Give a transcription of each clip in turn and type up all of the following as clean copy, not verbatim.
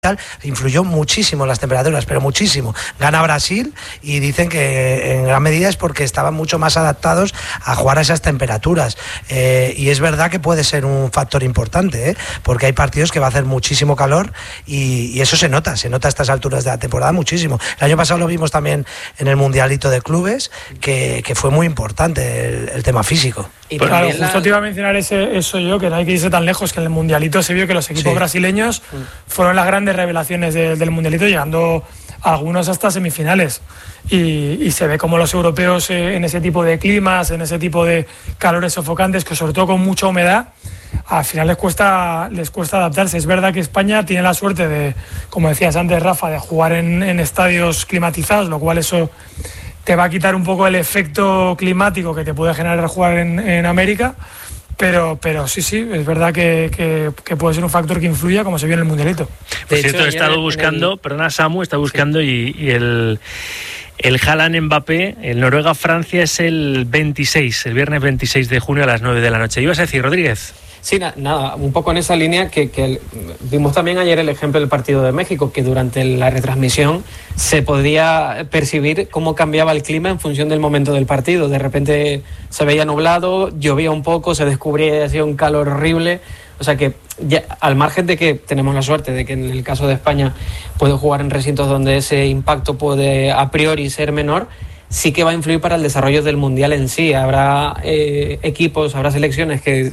influyó muchísimo las temperaturas, pero muchísimo. Gana Brasil y dicen que en gran medida es porque estaban mucho más adaptados a jugar a esas temperaturas. Y es verdad que puede ser un factor importante, porque hay partidos que va a hacer muchísimo calor y eso se nota a estas alturas de la temporada muchísimo. El año pasado lo vimos también en el Mundialito de Clubes, que fue muy importante el tema físico. Y claro, justo te iba a mencionar eso yo, que no hay que irse tan lejos, que en el Mundialito se vio que los equipos brasileños fueron las grandes revelaciones del Mundialito, llegando algunos hasta semifinales. Y se ve como los europeos en ese tipo de climas, en ese tipo de calores sofocantes, que sobre todo con mucha humedad, al final les cuesta adaptarse. Es verdad que España tiene la suerte de, como decías antes, Rafa, de jugar en estadios climatizados, lo cual eso te va a quitar un poco el efecto climático que te puede generar jugar en América, pero sí, es verdad que puede ser un factor que influya, como se vio en el Mundialito. Por cierto, he estado buscando, perdona Samu, está buscando y el Haaland-Mbappé, el Noruega-Francia es el viernes 26 de junio a las 9 de la noche. ¿Ibas a decir, Rodríguez? Sí, nada, un poco en esa línea que vimos también ayer el ejemplo del partido de México, que durante la retransmisión se podía percibir cómo cambiaba el clima en función del momento del partido. De repente se veía nublado, llovía un poco, se descubría así un calor horrible. O sea que ya, al margen de que tenemos la suerte de que en el caso de España puede jugar en recintos donde ese impacto puede a priori ser menor, sí que va a influir para el desarrollo del Mundial en sí. Habrá equipos, habrá selecciones que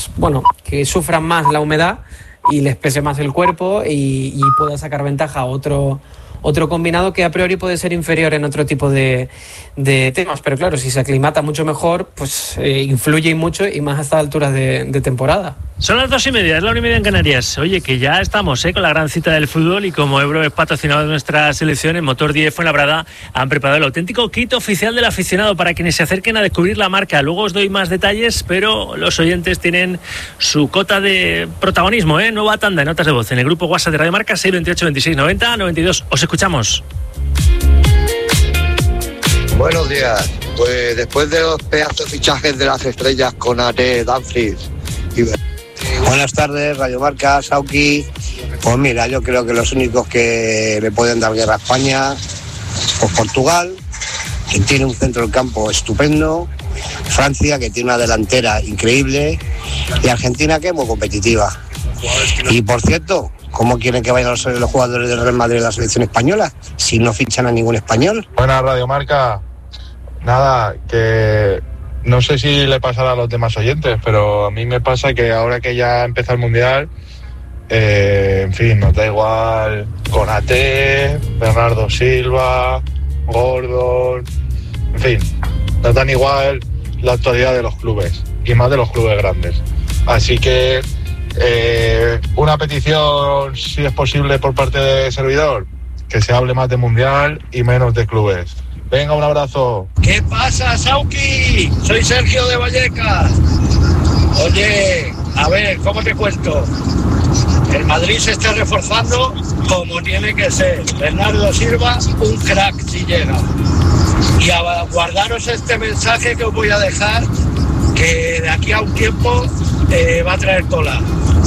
sufran más la humedad y les pese más el cuerpo y pueda sacar ventaja a otro combinado que a priori puede ser inferior en otro tipo de temas. Pero claro, si se aclimata mucho mejor, pues influye mucho y más a estas alturas de temporada. Son las 2:30, es la 1:30 en Canarias. Oye, que ya estamos con la gran cita del fútbol y como Ebro es patrocinador de nuestra selección, en Motor 10 Fuenlabrada han preparado el auténtico kit oficial del aficionado para quienes se acerquen a descubrir la marca. Luego os doy más detalles, pero los oyentes tienen su cota de protagonismo, nueva tanda de notas de voz en el grupo WhatsApp de Radio Marca 628 26 90 92. Os escuchamos. Buenos días. Pues después de los pedazos fichajes de las estrellas Konaté, Dumfries y... Buenas tardes, Radio Marca, Sauki. Pues mira, yo creo que los únicos que le pueden dar guerra a España, pues Portugal, que tiene un centro del campo estupendo, Francia, que tiene una delantera increíble, y Argentina, que es muy competitiva. Y por cierto, ¿cómo quieren que vayan los jugadores del Real Madrid a la selección española si no fichan a ningún español? Buenas, Radio Marca. Nada, que no sé si le pasará a los demás oyentes, pero a mí me pasa que ahora que ya empieza el Mundial, en fin, nos da igual Konaté, Bernardo Silva, Gordon, en fin, nos dan igual la actualidad de los clubes, y más de los clubes grandes. Así que una petición, si es posible, por parte del servidor, que se hable más de Mundial y menos de clubes. Venga, un abrazo. ¿Qué pasa, Sauki? Soy Sergio de Vallecas. Oye, a ver, ¿cómo te cuento? El Madrid se está reforzando como tiene que ser. Bernardo Silva, un crack si llega. Y a guardaros este mensaje que os voy a dejar, que de aquí a un tiempo va a traer cola.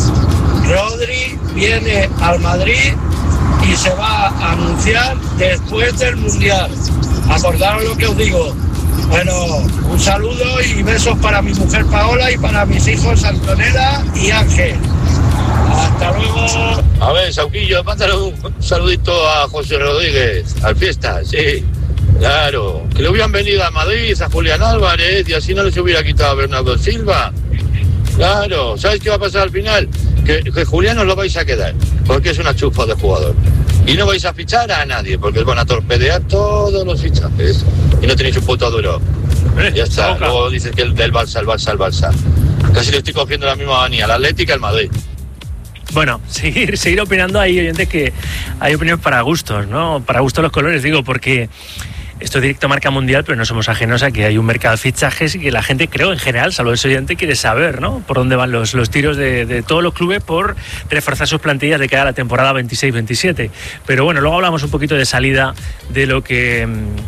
Rodri viene al Madrid y se va a anunciar después del Mundial. Acordaros lo que os digo. Bueno, un saludo y besos para mi mujer Paola y para mis hijos Antonella y Ángel. Hasta luego. A ver, Sauquillo, mándale un saludito a José Rodríguez, al Fiesta, sí. Claro, que le hubieran venido a Madrid, a Julián Álvarez, y así no les hubiera quitado a Bernardo Silva. Claro, ¿sabes qué va a pasar al final? Que Julián os lo vais a quedar, porque es una chufa de jugador. Y no vais a fichar a nadie, porque os van a torpedear todos los fichajes. Y no tenéis un puto duro. Ya está. Luego dices que el Barça. Casi le estoy cogiendo la misma manía, al Atlético y al Madrid. Bueno, seguir opinando. Hay oyentes que hay opiniones para gustos, ¿no? Para gustos los colores, digo, porque esto es directo Marca Mundial, pero no somos ajenos a que hay un mercado de fichajes y que la gente, creo, en general, salvo ese oyente, quiere saber, ¿no? Por dónde van los tiros de todos los clubes por reforzar sus plantillas de cara a la temporada 26-27. Pero bueno, luego hablamos un poquito de salida de lo que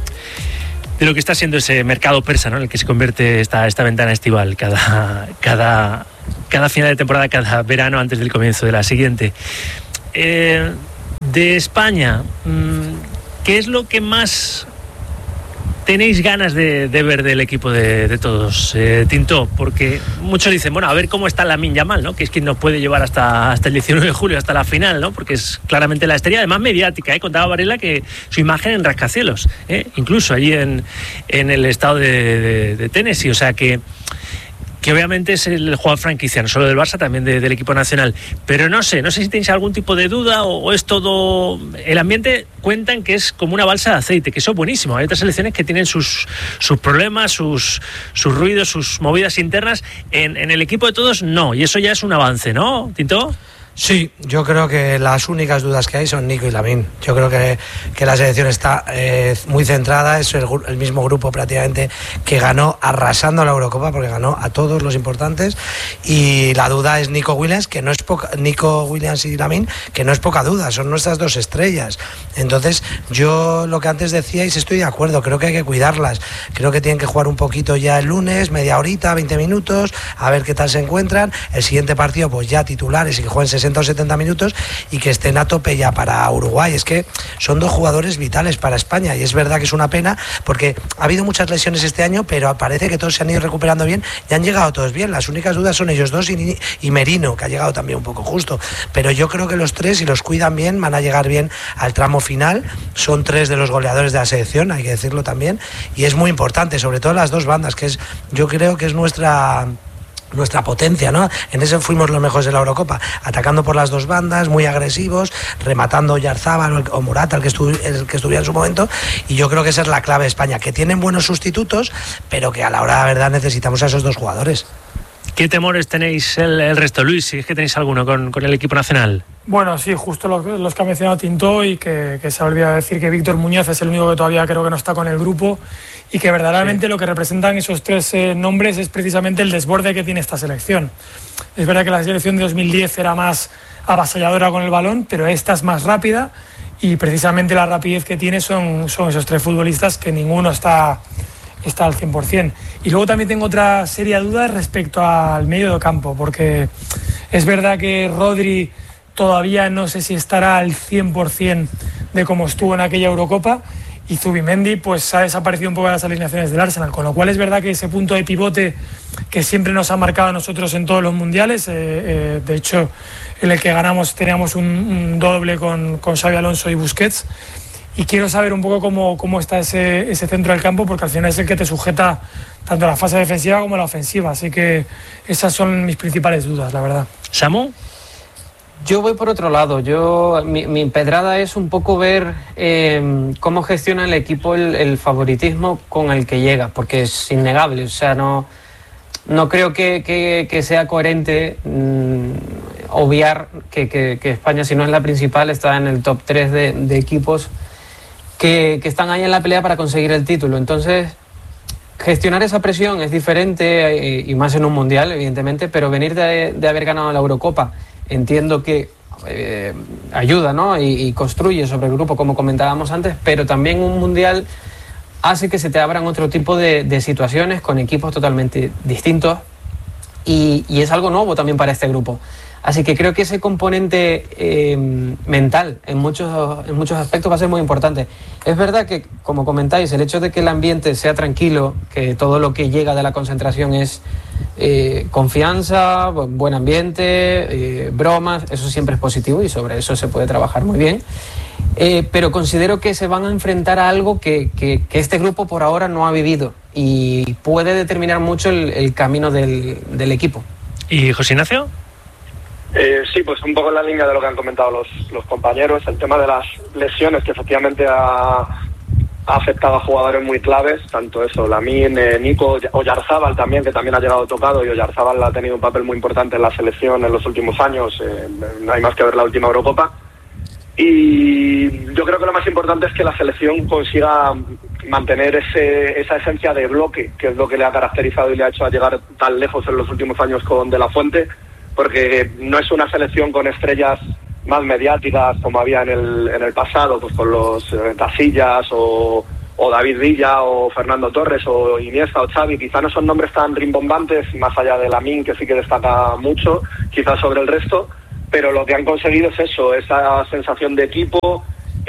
está siendo ese mercado persa, ¿no? En el que se convierte esta ventana estival cada final de temporada, cada verano antes del comienzo de la siguiente. De España, ¿qué es lo que más tenéis ganas de ver del equipo de todos, Tinto? Porque muchos dicen, bueno, a ver cómo está Lamine Yamal, ¿no? Que es quien nos puede llevar hasta el 19 de julio, hasta la final, ¿no? Porque es claramente la estrella, además mediática, Contaba Varela que su imagen en rascacielos, incluso allí en el estado de Tennessee, o sea que obviamente es el jugador franquicia, no solo del Barça, también del equipo nacional. Pero no sé si tenéis algún tipo de duda o es todo... El ambiente cuentan que es como una balsa de aceite, que eso es buenísimo. Hay otras selecciones que tienen sus problemas, sus ruidos, sus movidas internas. En el equipo de todos, no. Y eso ya es un avance, ¿no, Tinto? Sí, yo creo que las únicas dudas que hay son Nico y Lamine. Yo creo que la selección está muy centrada, es el mismo grupo prácticamente que ganó arrasando la Eurocopa, porque ganó a todos los importantes, y la duda es Nico Williams, Nico Williams y Lamine, que no es poca duda, son nuestras dos estrellas. Entonces, yo lo que antes decíais, estoy de acuerdo, creo que hay que cuidarlas, creo que tienen que jugar un poquito ya el lunes, media horita, 20 minutos, a ver qué tal se encuentran, el siguiente partido pues ya titulares y que jueguen 60 o 70 minutos y que estén a tope ya para Uruguay. Es que son dos jugadores vitales para España y es verdad que es una pena porque ha habido muchas lesiones este año, pero parece que todos se han ido recuperando bien y han llegado todos bien. Las únicas dudas son ellos dos y Merino, que ha llegado también un poco justo, pero yo creo que los tres, si los cuidan bien, van a llegar bien al tramo final. Son tres de los goleadores de la selección, hay que decirlo también, y es muy importante, sobre todo las dos bandas, que es, yo creo que es nuestra potencia, ¿no? En eso fuimos los mejores de la Eurocopa, atacando por las dos bandas, muy agresivos, rematando Yarzábal o Morata, el que estuviera en su momento, y yo creo que esa es la clave de España, que tienen buenos sustitutos, pero que a la hora de la verdad necesitamos a esos dos jugadores. ¿Qué temores tenéis el resto, Luis? Si es que tenéis alguno con el equipo nacional. Bueno, sí, justo los que ha mencionado Tinto, y que se ha olvidado decir que Víctor Muñoz es el único que todavía creo que no está con el grupo, y que verdaderamente lo que representan esos tres nombres es precisamente el desborde que tiene esta selección. Es verdad que la selección de 2010 era más avasalladora con el balón, pero esta es más rápida, y precisamente la rapidez que tiene son esos tres futbolistas, que ninguno está al 100%. Y luego también tengo otra seria duda respecto al medio de campo, porque es verdad que Rodri todavía no sé si estará al 100% de cómo estuvo en aquella Eurocopa, y Zubimendi pues ha desaparecido un poco de las alineaciones del Arsenal, con lo cual es verdad que ese punto de pivote que siempre nos ha marcado a nosotros en todos los mundiales, de hecho en el que ganamos teníamos un doble con Xabi Alonso y Busquets, y quiero saber un poco cómo está ese centro del campo, porque al final es el que te sujeta tanto la fase defensiva como la ofensiva, así que esas son mis principales dudas, la verdad. ¿Samu? Yo voy por otro lado. Mi pedrada es un poco ver cómo gestiona el equipo el favoritismo con el que llega, porque es innegable. O sea, no creo que sea coherente obviar que España, si no es la principal, está en el top 3 de equipos que están ahí en la pelea para conseguir el título. Entonces, gestionar esa presión es diferente, y más en un mundial, evidentemente, pero venir de haber ganado la Eurocopa, entiendo que ayuda, ¿no? Y construye sobre el grupo, como comentábamos antes, pero también un mundial hace que se te abran otro tipo de situaciones con equipos totalmente distintos, y es algo nuevo también para este grupo. Así que creo que ese componente mental en muchos aspectos va a ser muy importante. Es verdad que, como comentáis, el hecho de que el ambiente sea tranquilo, que todo lo que llega de la concentración es confianza, buen ambiente, bromas, eso siempre es positivo y sobre eso se puede trabajar muy bien. Pero considero que se van a enfrentar a algo que este grupo por ahora no ha vivido y puede determinar mucho el camino del equipo. ¿Y José Ignacio? Sí, pues un poco en la línea de lo que han comentado los compañeros, el tema de las lesiones, que efectivamente ha afectado a jugadores muy claves, tanto eso, Lamine, Nico, Oyarzábal también, que también ha llegado tocado, y Oyarzábal ha tenido un papel muy importante en la selección en los últimos años, no hay más que ver la última Eurocopa. Y yo creo que lo más importante es que la selección consiga mantener esa esencia de bloque, que es lo que le ha caracterizado y le ha hecho llegar tan lejos en los últimos años con De La Fuente, porque no es una selección con estrellas más mediáticas como había en el pasado, pues con los Casillas o David Villa o Fernando Torres o Iniesta o Xavi. Quizá no son nombres tan rimbombantes, más allá de Lamine, que sí que destaca mucho, quizás sobre el resto, pero lo que han conseguido es eso, esa sensación de equipo,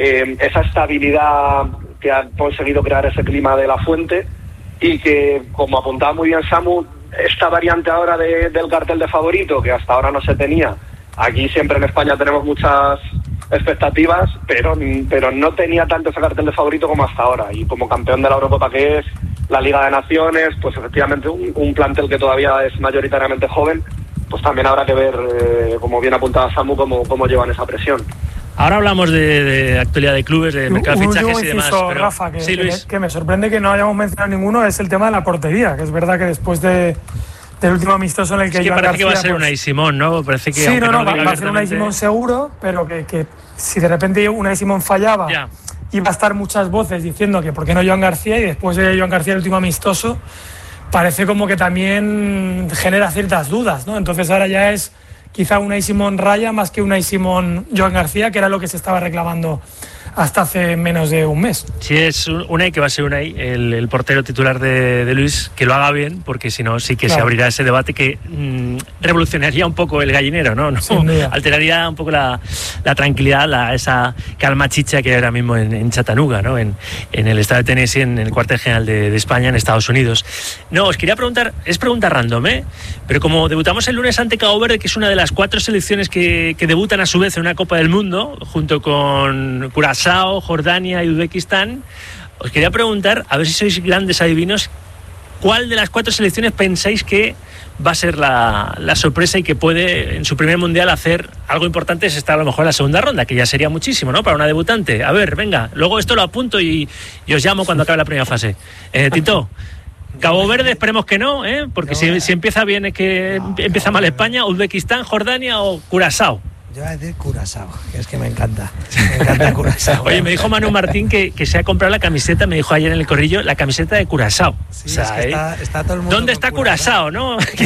esa estabilidad que han conseguido crear ese clima de la fuente, y que, como apuntaba muy bien Samu, esta variante ahora del cartel de favorito, que hasta ahora no se tenía. Aquí siempre en España tenemos muchas expectativas, pero no tenía tanto ese cartel de favorito como hasta ahora. Y como campeón de la Eurocopa, que es la Liga de Naciones, pues efectivamente un plantel que todavía es mayoritariamente joven, pues también habrá que ver, como bien apuntaba Samu, cómo llevan esa presión. Ahora hablamos de actualidad de clubes, de mercado de fichajes y demás. Pero Rafa, sí, Luis. que me sorprende que no hayamos mencionado ninguno, es el tema de la portería, que es verdad que después del último amistoso en el que Joan García, parece que va a ser Unai Simón, ¿no? Parece que sí, va a ser Unai Simón seguro, pero que si de repente Unai Simón fallaba, iba a estar muchas voces diciendo que por qué no Joan García, y después de Joan García el último amistoso parece como que también genera ciertas dudas, ¿no? Entonces ahora ya es quizá Unai Simón raya más que Unai Simón Joan García, que era lo que se estaba reclamando hasta hace menos de un mes. Si es Unai, que va a ser Unai, el portero titular de Luis, que lo haga bien, porque si no sí que se abrirá ese debate que revolucionaría un poco el gallinero, ¿no? Alteraría un poco la tranquilidad, esa calma chicha que hay ahora mismo en Chattanooga, ¿no? En el estado de Tennessee, en el cuartel general de España, en Estados Unidos. No, os quería preguntar, es pregunta random, pero como debutamos el lunes ante Cabo Verde, que es una de las 4 selecciones que debutan a su vez en una Copa del Mundo, junto con Curazao, Jordania y Uzbekistán, os quería preguntar, a ver si sois grandes adivinos, ¿cuál de las 4 selecciones pensáis que va a ser la sorpresa y que puede en su primer mundial hacer algo importante? Es estar a lo mejor en la segunda ronda, que ya sería muchísimo, ¿no?, para una debutante. A ver, venga, luego esto lo apunto y os llamo cuando acabe la primera fase. Tito, Cabo Verde, esperemos que no, porque si empieza bien es que empieza mal España. Uzbekistán, Jordania o Curazao. Yo voy a decir Curazao, que es que me encanta Curazao. Oye, me dijo Manu Martín que se ha comprado la camiseta, me dijo ayer en el corrillo, la camiseta de Curazao. Sí, o sea, es que está todo el mundo. ¿Dónde está Curazao, no? Sí,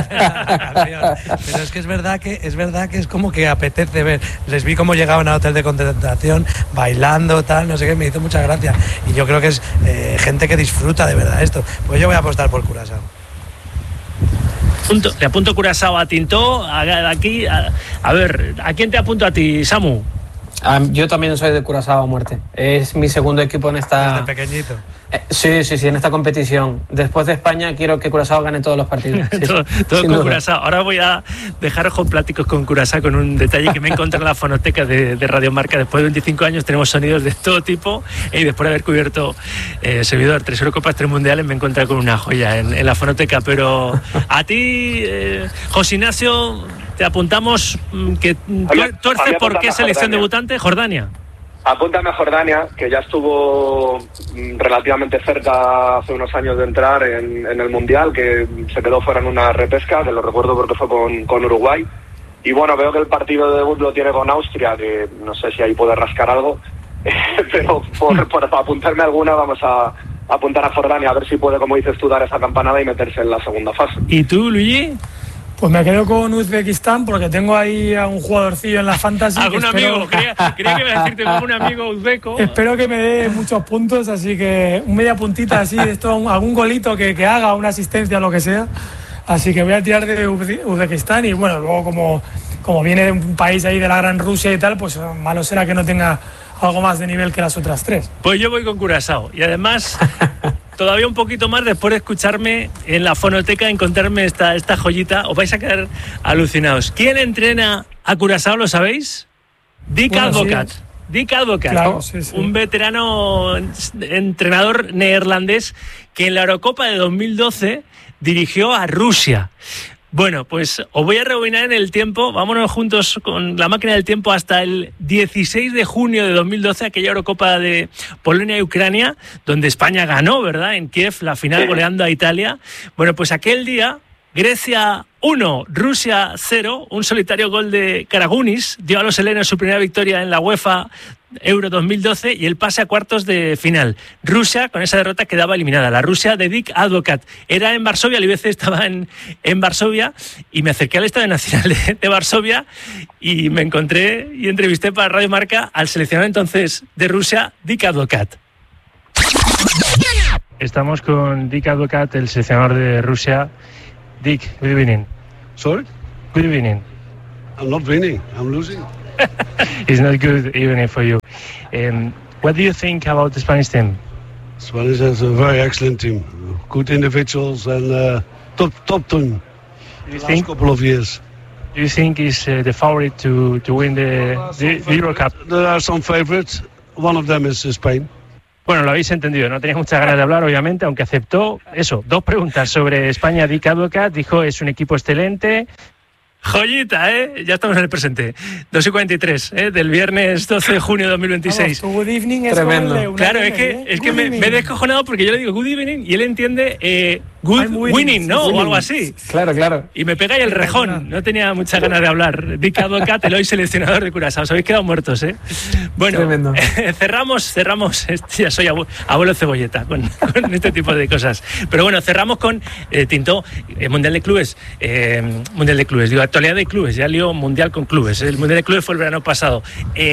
pero es que es verdad que es como que apetece ver. Les vi cómo llegaban al hotel de concentración, bailando, tal, no sé qué, me hizo mucha gracia. Y yo creo que es gente que disfruta de verdad esto. Pues yo voy a apostar por Curazao. Le apunto Curazao a Tintó, aquí, a ver, ¿a quién te apunto a ti, Samu? Yo también soy de Curazao a muerte. Es mi segundo equipo en esta... Desde pequeñito. Sí, en esta competición. Después de España quiero que Curazao gane todos los partidos. Sí, todo con Curazao. Ahora voy a dejar ojos pláticos con Curazao, con un detalle que me encontré en la fonoteca de Radio Marca. Después de 25 años tenemos sonidos de todo tipo, y después de haber cubierto servidor 3 Eurocopas, 3 Mundiales, me encontré con una joya en la fonoteca. Pero a ti, José Ignacio, te apuntamos que tuerces por qué selección debutante, Jordania. Apúntame a Jordania, que ya estuvo relativamente cerca hace unos años de entrar en el Mundial, que se quedó fuera en una repesca, que lo recuerdo porque fue con Uruguay. Y bueno, veo que el partido de debut lo tiene con Austria, que no sé si ahí puede rascar algo, pero por apuntarme alguna vamos a apuntar a Jordania, a ver si puede, como dices tú, dar esa campanada y meterse en la segunda fase. ¿Y tú, Luigi? Pues me quedo con Uzbekistán porque tengo ahí a un jugadorcillo en la fantasy. ¿Algún amigo? Creía que iba a decirte un amigo uzbeco. Espero que me dé muchos puntos, así que un media puntita así, algún golito que haga, una asistencia, lo que sea. Así que voy a tirar de Uzbekistán y bueno, luego como viene de un país ahí de la gran Rusia y tal, pues malo será que no tenga algo más de nivel que las otras 3. Pues yo voy con Curazao y además... Todavía un poquito más después de escucharme en la fonoteca, encontrarme esta joyita, os vais a quedar alucinados. ¿Quién entrena a Curazao, lo sabéis? Dick Advocaat. Sí. Dick Advocaat, claro, sí. Un veterano entrenador neerlandés que en la Eurocopa de 2012 dirigió a Rusia. Bueno, pues os voy a rebobinar en el tiempo, vámonos juntos con la máquina del tiempo hasta el 16 de junio de 2012, aquella Eurocopa de Polonia y Ucrania, donde España ganó, ¿verdad?, en Kiev, la final goleando a Italia. Bueno, pues aquel día, Grecia 1, Rusia 0, un solitario gol de Karagounis, dio a los helenos su primera victoria en la UEFA Euro 2012 y el pase a cuartos de final. Rusia, con esa derrota, quedaba eliminada. La Rusia de Dick Advocaat era en Varsovia, el IBC estaba en Varsovia, y me acerqué al Estadio Nacional de Varsovia y me encontré y entrevisté para Radio Marca al seleccionador entonces de Rusia, Dick Advocaat. Estamos con Dick Advocaat, el seleccionador de Rusia. Dick, good evening. Sorry? Good evening. I'm not winning. I'm losing. It's not good evening for you. What do you think about the Spanish team? Spanish is a very excellent team. Good individuals and top team. Do you Last think? couple of years. Do you think is the favorite to win the Euro Cup? There are some favorites. One of them is Spain. Bueno, lo habéis entendido, no tenía muchas ganas de hablar, obviamente, aunque aceptó eso. 2 preguntas sobre España. Dick Advocaat dijo es un equipo excelente. Joyita, ¿eh? Ya estamos en el presente. 2:43, del viernes 12 de junio de 2026. Vamos, good evening es Tremendo. como Claro, es que me he descojonado porque yo le digo good evening y él entiende good I'm winning, ¿no? winning. O algo así. Claro, claro. Y me pega ahí el rejón. No tenía muchas ganas de hablar. Dick Advocaat, el hoy seleccionador de Curazao. Os habéis quedado muertos, ¿eh? Bueno, Tremendo. cerramos. Ya soy abuelo cebolleta con este tipo de cosas. Pero bueno, cerramos con Tinto, Mundial de Clubes. Mundial de Clubes, digo, actualidad de clubes. Ya lío Mundial con clubes. El Mundial de Clubes fue el verano pasado.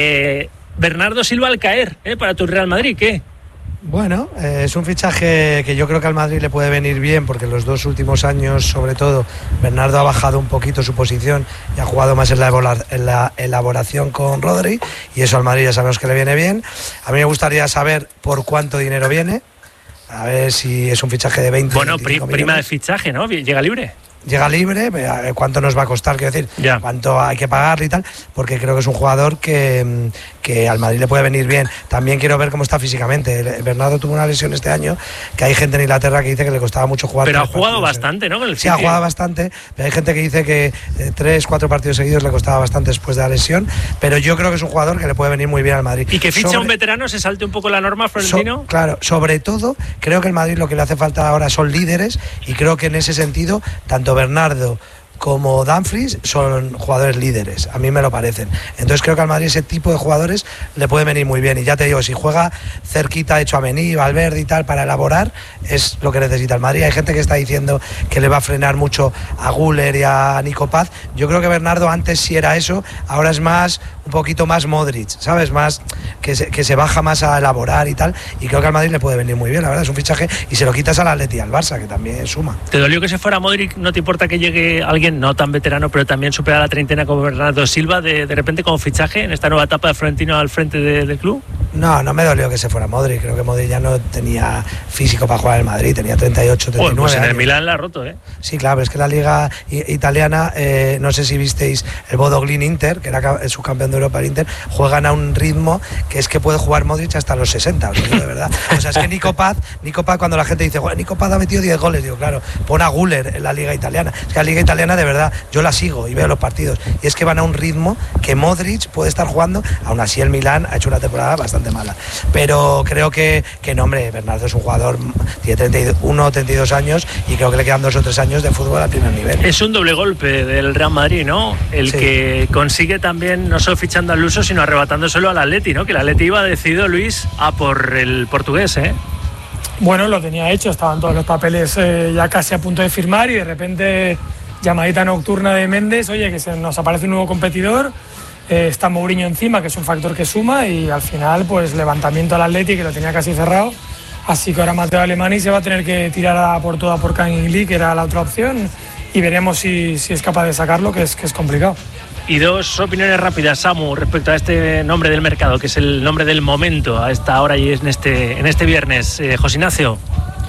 Bernardo Silva al caer, para tu Real Madrid, ¿qué? Bueno, es un fichaje que yo creo que al Madrid le puede venir bien porque los 2 últimos años, sobre todo, Bernardo ha bajado un poquito su posición y ha jugado más en la elaboración con Rodri, y eso al Madrid ya sabemos que le viene bien. A mí me gustaría saber por cuánto dinero viene, a ver si es un fichaje de 20 Bueno, 25 prima de millones. fichaje, ¿no? Llega libre. Llega libre, cuánto nos va a costar, quiero decir, Ya. cuánto hay que pagarle y tal, porque creo que es un jugador que al Madrid le puede venir bien. También quiero ver cómo está físicamente. Bernardo tuvo una lesión este año, que hay gente en Inglaterra que dice que le costaba mucho jugar. Pero ha 3 jugado partidos, bastante, ¿no? Con el Sí, ha City. jugado bastante, pero hay gente que dice que 3-4 partidos seguidos le costaba bastante después de la lesión, pero yo creo que es un jugador que le puede venir muy bien al Madrid. Y que ficha un veterano, se salte un poco la norma, Florentino. Claro, sobre todo creo que el Madrid lo que le hace falta ahora son líderes, y creo que en ese sentido tanto Bernardo como Dumfries son jugadores líderes, a mí me lo parecen. Entonces creo que al Madrid ese tipo de jugadores le puede venir muy bien, y ya te digo, si juega cerquita de Tchouaméni, Valverde y tal para elaborar, es lo que necesita el Madrid. Hay gente que está diciendo que le va a frenar mucho a Güler y a Nico Paz. Yo creo que Bernardo antes sí era eso, ahora es más, un poquito más Modric, ¿sabes? Más que se baja más a elaborar y tal, y creo que al Madrid le puede venir muy bien, la verdad, es un fichaje, y se lo quitas al Atleti y al Barça, que también suma. ¿Te dolió que se fuera Modric? ¿No te importa que llegue alguien no tan veterano, pero también supera la treintena como Bernardo Silva, de repente como fichaje en esta nueva etapa de Florentino al frente del club? No me dolió que se fuera Modric. Creo que Modric ya no tenía físico para jugar en el Madrid, tenía 38, 39 pues en el años. Milán la ha roto, ¿eh? Sí, claro, es que la liga italiana, no sé si visteis el Bodo Glimt Inter, que era el subcampeón de Europa, el Inter, juegan a un ritmo que es que puede jugar Modric hasta los 60, os lo digo de verdad. O sea, es que Nico Paz, cuando la gente dice, Nico Paz ha metido 10 goles, digo, claro, pon a Güler en la liga italiana. Es que la liga italiana, de verdad, yo la sigo y veo los partidos, y es que van a un ritmo que Modric puede estar jugando. Aún así el Milán ha hecho una temporada bastante mala, pero creo que no, hombre, Bernardo es un jugador, tiene 31, 32 años, y creo que le quedan 2 o 3 años de fútbol al primer nivel. Es un doble golpe del Real Madrid, ¿no? El Sí. que consigue también, no solo fichando al Luso, sino arrebatándoselo al Atleti, ¿no? Que el Atleti iba decidido, Luis, a por el portugués, ¿eh? Bueno, lo tenía hecho, estaban todos los papeles ya casi a punto de firmar, y de repente llamadita nocturna de Méndez, oye, que nos aparece un nuevo competidor, está Mourinho encima, que es un factor que suma, y al final pues levantamiento al Atleti, que lo tenía casi cerrado, así que ahora Mateo Alemany se va a tener que tirar a por toda por Kang Lee, que era la otra opción, y veremos si es capaz de sacarlo, que es complicado. Y 2 opiniones rápidas, Samu, respecto a este nombre del mercado, que es el nombre del momento a esta hora y en este viernes. José Ignacio.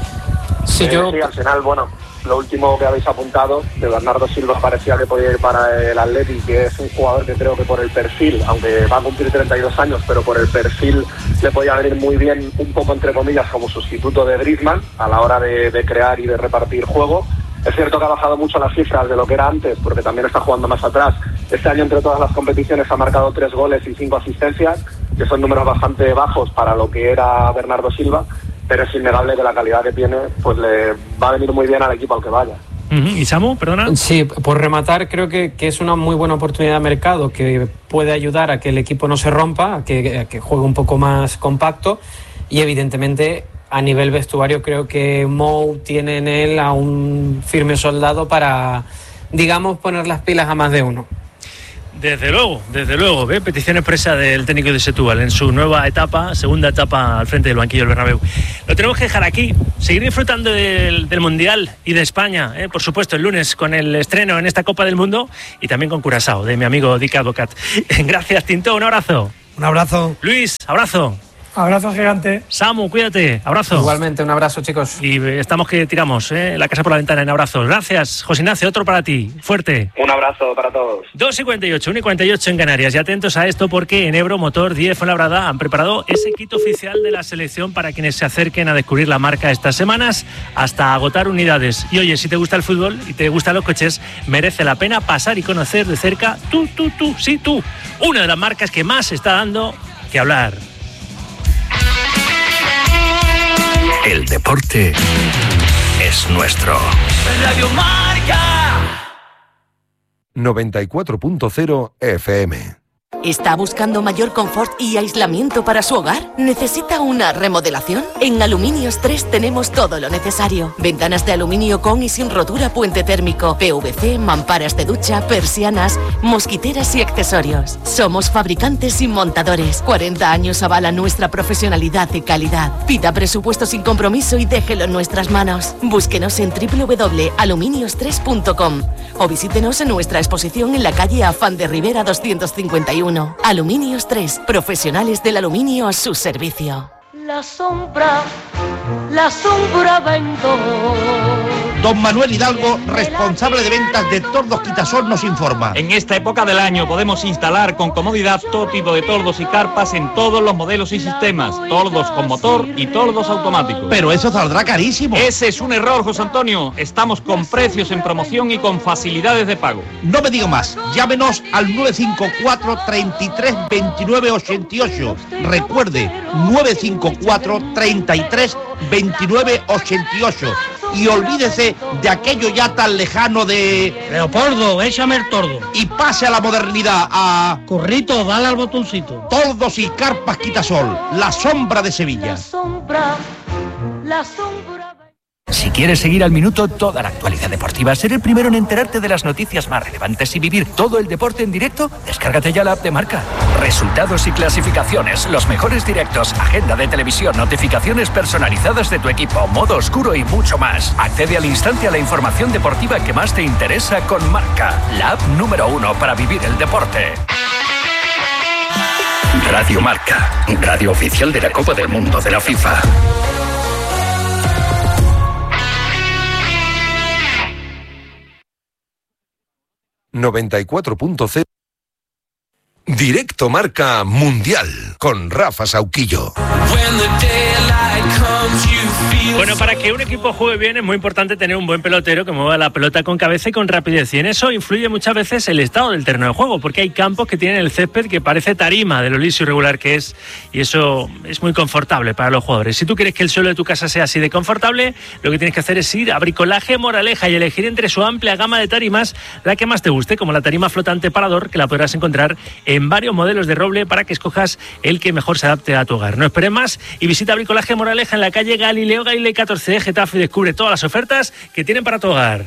Sí, Sí, al final, bueno, lo último que habéis apuntado de Bernardo Silva parecía que podía ir para el Atleti, que es un jugador que creo que por el perfil, aunque va a cumplir 32 años, pero por el perfil le podía venir muy bien, un poco entre comillas, como sustituto de Griezmann a la hora de crear y de repartir juego. Es cierto que ha bajado mucho las cifras de lo que era antes, porque también está jugando más atrás. Este año, entre todas las competiciones, ha marcado 3 goles y 5 asistencias, que son números bastante bajos para lo que era Bernardo Silva, pero es innegable que la calidad que tiene pues le va a venir muy bien al equipo al que vaya. ¿Y Samu, perdona? Sí, por rematar, creo que es una muy buena oportunidad de mercado que puede ayudar a que el equipo no se rompa, a que juegue un poco más compacto, y evidentemente a nivel vestuario creo que Mou tiene en él a un firme soldado para, digamos, poner las pilas a más de uno. Desde luego, ¿ve? Petición expresa del técnico de Setúbal en su nueva etapa, segunda etapa al frente del banquillo del Bernabéu. Lo tenemos que dejar aquí, seguir disfrutando del Mundial y de España, por supuesto el lunes con el estreno en esta Copa del Mundo y también con Curazao, de mi amigo Dick Advocat. Gracias, Tinto, un abrazo. Un abrazo. Luis, abrazo. Abrazo gigante. Samu, cuídate, abrazo. Igualmente, un abrazo, chicos. Y estamos que tiramos, la casa por la ventana en abrazos. Gracias, José Ignacio, otro para ti, fuerte. Un abrazo para todos. 2:48, 1:48 en Canarias. Y atentos a esto porque en Ebro Motor 10 Fuenlabrada han preparado ese kit oficial de la selección para quienes se acerquen a descubrir la marca estas semanas hasta agotar unidades. Y oye, si te gusta el fútbol y te gustan los coches, merece la pena pasar y conocer de cerca tú, una de las marcas que más está dando que hablar. El deporte es nuestro. Radio Marca 94.0 FM. ¿Está buscando mayor confort y aislamiento para su hogar? ¿Necesita una remodelación? En Aluminios 3 tenemos todo lo necesario. Ventanas de aluminio con y sin rotura, puente térmico, PVC, mamparas de ducha, persianas, mosquiteras y accesorios. Somos fabricantes y montadores. 40 años avalan nuestra profesionalidad y calidad. Pida presupuesto sin compromiso y déjelo en nuestras manos. Búsquenos en www.aluminios3.com o visítenos en nuestra exposición en la calle Afán de Rivera 251. Aluminios 3, profesionales del aluminio a su servicio. La sombra vendo. Don Manuel Hidalgo, responsable de ventas de Tordos Quitasol, nos informa. En esta época del año podemos instalar con comodidad todo tipo de tordos y carpas en todos los modelos y sistemas. Tordos con motor y tordos automáticos. Pero eso saldrá carísimo. Ese es un error, José Antonio. Estamos con precios en promoción y con facilidades de pago. No me diga más. Llámenos al 954 33 29 88. Recuerde, 954 33 29 88. Y olvídese de aquello ya tan lejano de... Leopoldo, échame el tordo. Y pase a la modernidad, a... Currito, dale al botoncito. Tordos y carpas Quitasol, la sombra de Sevilla. La sombra... Si quieres seguir al minuto toda la actualidad deportiva, ser el primero en enterarte de las noticias más relevantes y vivir todo el deporte en directo, descárgate ya la app de Marca. Resultados y clasificaciones, los mejores directos, agenda de televisión, notificaciones personalizadas de tu equipo, modo oscuro y mucho más. Accede al instante a la información deportiva que más te interesa con Marca, la app número 1 para vivir el deporte. Radio Marca, radio oficial de la Copa del Mundo de la FIFA. ...94.0... Directo Marca Mundial... ...con Rafa Sauquillo. Bueno, para que un equipo juegue bien es muy importante tener un buen pelotero que mueva la pelota con cabeza y con rapidez. Y en eso influye muchas veces el estado del terreno de juego, porque hay campos que tienen el césped que parece tarima de lo liso y regular que es, y eso es muy confortable para los jugadores. Si tú quieres que el suelo de tu casa sea así de confortable, lo que tienes que hacer es ir a Bricolaje Moraleja y elegir entre su amplia gama de tarimas la que más te guste, como la tarima flotante Parador, que la podrás encontrar en varios modelos de roble para que escojas el que mejor se adapte a tu hogar. No esperes más y visita Bricolaje Moraleja en la calle Galileo Galilei 14 de Getafe y descubre todas las ofertas que tienen para tu hogar.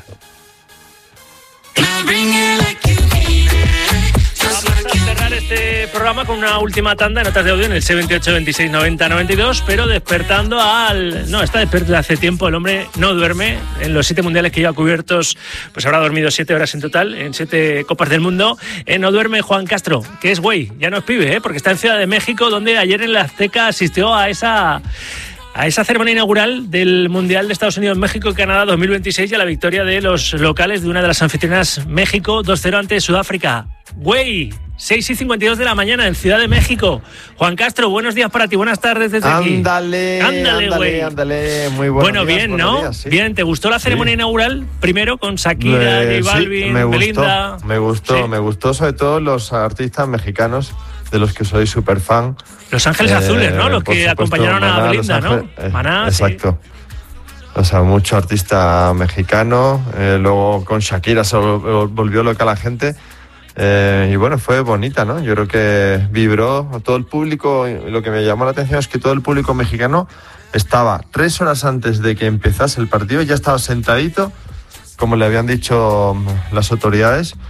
Vamos a cerrar este programa con una última tanda de notas de audio en el 78 26 90 92, pero despertando al... No, está despierto de hace tiempo, el hombre no duerme. En los 7 mundiales que lleva cubiertos, pues habrá dormido 7 horas en total, en 7 Copas del Mundo. No duerme Juan Castro, que es güey, ya no es pibe, porque está en Ciudad de México, donde ayer en la Azteca asistió a esa ceremonia inaugural del Mundial de Estados Unidos-México y Canadá 2026 y a la victoria de los locales de una de las anfitrionas, México, 2-0 ante Sudáfrica. Güey, 6:52 de la mañana en Ciudad de México. Juan Castro, buenos días para ti, buenas tardes desde aquí. Ándale, muy buenos bueno, días, bien, ¿no? Días, sí. Bien, ¿te gustó la ceremonia inaugural? Primero con Shakira, J Balvin, me Belinda. Me gustó sobre todo los artistas mexicanos de los que soy súper fan. Los Ángeles Azules, ¿no? Los que supuesto, acompañaron a Belinda, ¿no? Maná, exacto. Sí. O sea, mucho artista mexicano. Luego con Shakira se volvió loca la gente. Y bueno, fue bonita, ¿no? Yo creo que vibró todo el público. Y lo que me llamó la atención es que todo el público mexicano estaba 3 horas antes de que empezase el partido, ya estaba sentadito, como le habían dicho las autoridades,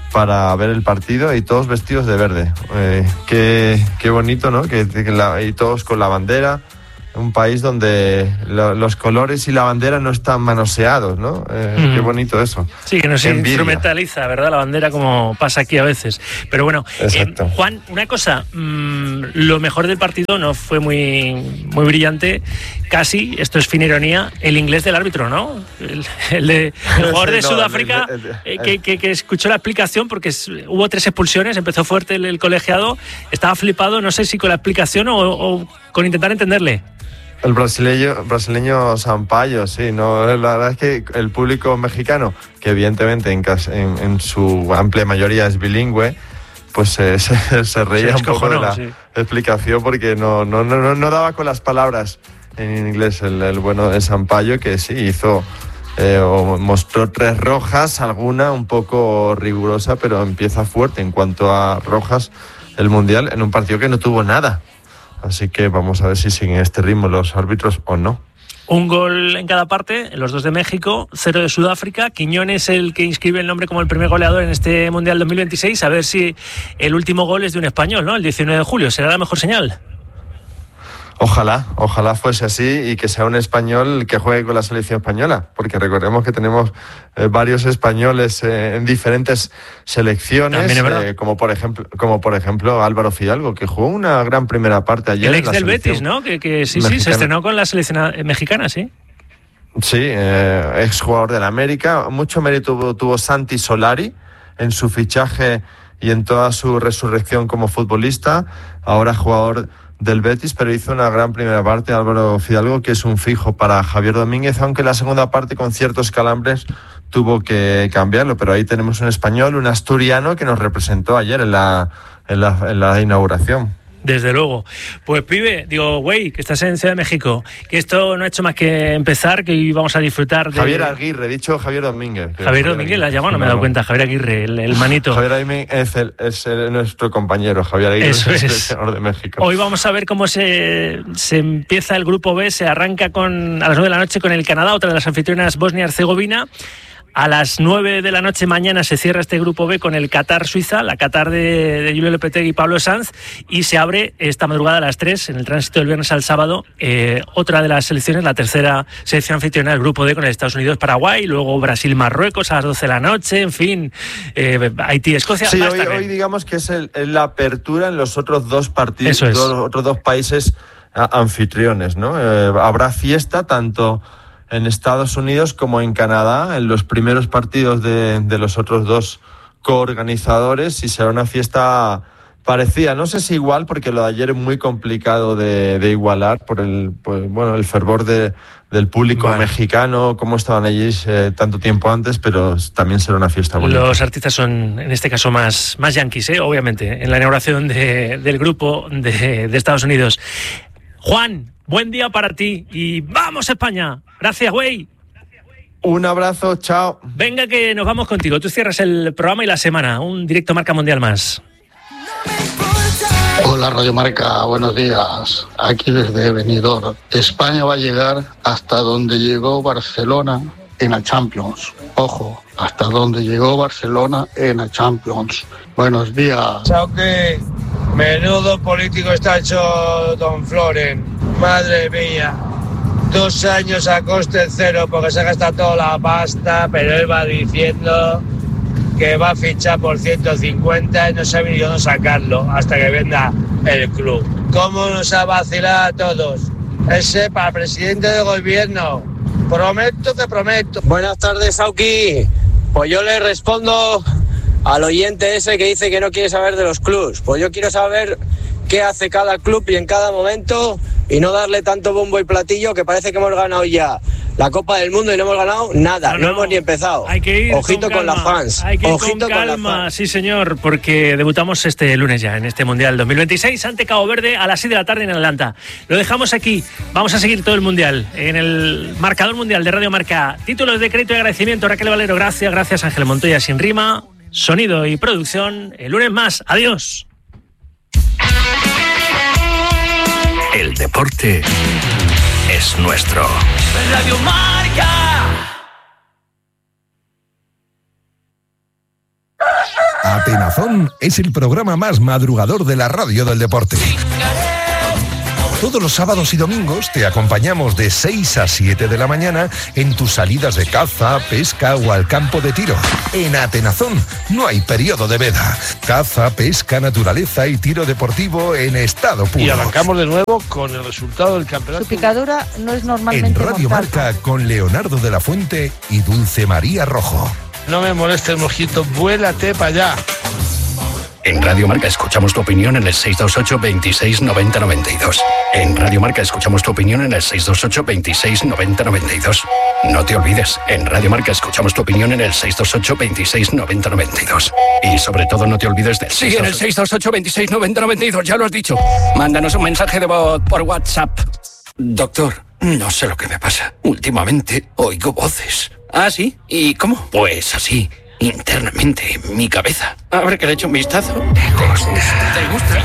para ver el partido y todos vestidos de verde. Qué bonito, ¿no? Y todos con la bandera. Un país donde los colores y la bandera no están manoseados, ¿no? Qué bonito eso. Sí, que no se instrumentaliza, ¿verdad? La bandera, como pasa aquí a veces. Pero bueno, Juan, una cosa, lo mejor del partido no fue muy brillante, casi, esto es fina ironía, el inglés del árbitro, ¿no? El jugador de Sudáfrica que escuchó la explicación, porque hubo 3 expulsiones, empezó fuerte el colegiado, estaba flipado, no sé si con la explicación o con intentar entenderle. El brasileño Sampaio, sí, no, la verdad es que el público mexicano, que evidentemente en su amplia mayoría es bilingüe, pues se reía un poco de la explicación, porque no daba con las palabras en inglés el bueno de Sampaio, que sí hizo, mostró 3 rojas, alguna un poco rigurosa, pero empieza fuerte en cuanto a rojas el Mundial en un partido que no tuvo nada. Así que vamos a ver si siguen este ritmo los árbitros o no. Un gol en cada parte, los 2 de México, 0 de Sudáfrica. Quiñones el que inscribe el nombre como el primer goleador en este Mundial 2026. A ver si el último gol es de un español, ¿no? El 19 de julio. ¿Será la mejor señal? Ojalá fuese así y que sea un español que juegue con la selección española, porque recordemos que tenemos varios españoles en diferentes selecciones, como por ejemplo Álvaro Fidalgo, que jugó una gran primera parte ayer. El ex del Betis, ¿no? Que sí, se estrenó con la selección mexicana, sí. Sí, ex jugador del América. Mucho mérito tuvo Santi Solari en su fichaje y en toda su resurrección como futbolista, ahora jugador del Betis, pero hizo una gran primera parte. Álvaro Fidalgo, que es un fijo para Javier Domínguez, aunque la segunda parte con ciertos calambres tuvo que cambiarlo, pero ahí tenemos un español, un asturiano que nos representó ayer en la inauguración. Desde luego. Pues pibe, güey, que estás en Ciudad de México, que esto no ha hecho más que empezar, que vamos a disfrutar de... Javier Aguirre, he dicho Javier Domínguez. Javier Domínguez, la has llamado, no me he dado cuenta. Javier Aguirre, el manito. Javier Aguirre es nuestro compañero, Javier Aguirre, es el seleccionador de México. Hoy vamos a ver cómo se empieza el grupo B, se arranca a las 9 de la noche con el Canadá, otra de las anfitrionas, Bosnia-Herzegovina. A las 9 de la noche mañana se cierra este grupo B con el Qatar-Suiza, la Qatar de Julio Lopetegui y Pablo Sanz, y se abre esta madrugada a las 3, en el tránsito del viernes al sábado, otra de las selecciones, la tercera selección anfitriona del grupo D con el Estados Unidos-Paraguay, luego Brasil-Marruecos a las 12 de la noche, en fin, Haití-Escocia. Sí, hoy digamos que es la apertura en los otros 2 partidos, otros 2 países anfitriones, ¿no? Habrá fiesta tanto en Estados Unidos como en Canadá, en los primeros partidos de los otros 2 coorganizadores, y será una fiesta parecida, no sé si igual, porque lo de ayer es muy complicado de igualar por el fervor del público mexicano, cómo estaban allí tanto tiempo antes, pero también será una fiesta bonita. Los artistas son, en este caso, más yanquis, obviamente, en la inauguración del grupo de Estados Unidos. Juan, buen día para ti y ¡vamos España! Gracias, güey. Un abrazo, chao. Venga que nos vamos contigo. Tú cierras el programa y la semana. Un directo Marca Mundial más. Hola Radio Marca, buenos días. Aquí desde Benidorm. España va a llegar hasta donde llegó Barcelona en la Champions. Ojo, hasta donde llegó Barcelona en la Champions. Buenos días. Chao, que menudo político está hecho Don Floren. Madre mía. 2 años a coste cero porque se gasta toda la pasta, pero él va diciendo que va a fichar por 150 y no sabe ni dónde sacarlo hasta que venda el club. ¿Cómo nos ha vacilado a todos? Ese para presidente del gobierno. Prometo que prometo. Buenas tardes, Auki. Pues yo le respondo al oyente ese que dice que no quiere saber de los clubs. Pues yo quiero saber qué hace cada club y en cada momento, y no darle tanto bombo y platillo que parece que hemos ganado ya la Copa del Mundo y no hemos ganado nada, no hemos ni empezado. Hay que ir ojito con las fans. Hay que ir ojito con calma, sí señor, porque debutamos este lunes ya en este Mundial 2026 ante Cabo Verde a las 6 de la tarde en Atlanta. Lo dejamos aquí, vamos a seguir todo el Mundial en el marcador mundial de Radio Marca. Títulos de crédito y agradecimiento, Raquel Valero, gracias Ángel Montoya sin rima, sonido y producción, el lunes más, adiós. El deporte es nuestro. Radio Marca. Atenazón es el programa más madrugador de la radio del deporte. Todos los sábados y domingos te acompañamos de 6 a 7 de la mañana en tus salidas de caza, pesca o al campo de tiro. En Atenazón no hay periodo de veda. Caza, pesca, naturaleza y tiro deportivo en estado puro. Y arrancamos de nuevo con el resultado del campeonato. Su picadura no es normalmente en Radio mortal. Marca con Leonardo de la Fuente y Dulce María Rojo. No me moleste el mosquito, vuélate para allá. En Radio Marca escuchamos tu opinión en el 628 26 90 92. En Radio Marca escuchamos tu opinión en el 628 26 90 92. No te olvides, en Radio Marca escuchamos tu opinión en el 628 26 90 92. Y sobre todo no te olvides del... Sí, en el 628 26 90 92, ya lo has dicho. Mándanos un mensaje de voz por WhatsApp. Doctor, no sé lo que me pasa. Últimamente oigo voces. ¿Ah, sí? ¿Y cómo? Pues así, internamente, en mi cabeza. A ver que le echo un vistazo. ¿Te gusta?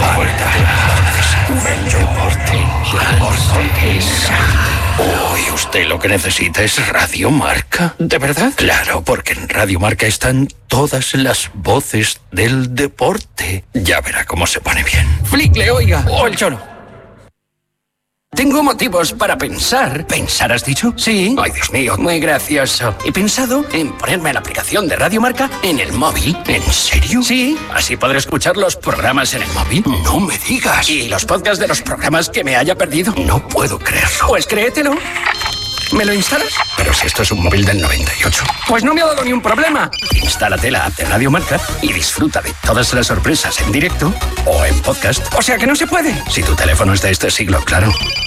Hoy usted lo que necesita es Radio Marca. ¿De verdad? Claro, porque en Radio Marca están todas las voces del deporte. Ya verá cómo se pone bien. Flickle, oiga. O el choro. Tengo motivos para pensar. ¿Pensar has dicho? Sí. Ay, Dios mío, muy gracioso. He pensado en ponerme la aplicación de Radio Marca en el móvil. ¿En serio? Sí. Así podré escuchar los programas en el móvil. No me digas. ¿Y los podcasts de los programas que me haya perdido? No puedo creerlo. Pues créetelo. ¿Me lo instalas? Pero si esto es un móvil del 98. Pues no me ha dado ni un problema. Instálate la app de Radio Marca y disfruta de todas las sorpresas en directo o en podcast. O sea que no se puede. Si tu teléfono es de este siglo, claro.